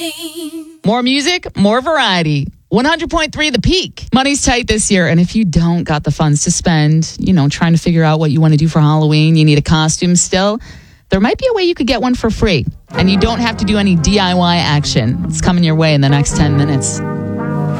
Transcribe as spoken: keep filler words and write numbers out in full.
Halloween. More music, more variety. one hundred point three The Peak. Money's tight this year, and if you don't got the funds to spend, you know, trying to figure out what you want to do for Halloween, you need a costume still, there might be a way you could get one for free. And you don't have to do any D I Y action. It's coming your way in the next ten minutes.